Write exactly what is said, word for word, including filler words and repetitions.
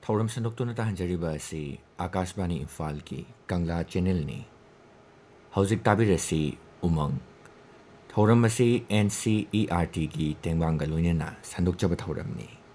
ꯊꯧꯔꯝ ꯁꯟꯗꯣꯛꯇꯨꯅ ꯇꯥꯍꯟꯖꯔꯤꯕ ꯑꯁꯤ ꯑꯥꯀꯥꯁꯕꯥꯅꯤ ꯏꯝꯐꯥꯜꯒꯤ ꯀꯪꯂꯥ ꯆꯦꯅꯦꯜꯅꯤ꯫ ꯍꯧꯖꯤꯛ ꯇꯥꯕꯤꯔꯁꯤ ꯎꯃꯪ꯫ ꯊꯧꯔꯝ ꯑꯁꯤ ꯑꯦꯟ ꯁꯤ ꯏ ꯑꯥꯔ ꯇꯤꯒꯤ ꯇꯦꯡꯕꯥꯡꯒ ꯂꯣꯏꯅꯅ ꯁꯟꯗꯣꯛꯆꯕ ꯊꯧꯔꯝꯅꯤ꯫